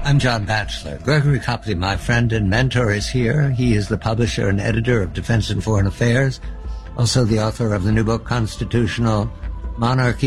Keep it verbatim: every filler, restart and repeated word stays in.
I'm John Batchelor. Gregory Copley, my friend and mentor, is here. He is the publisher and editor of Defense and Foreign Affairs, also the author of the new book, Constitutional Monarchy.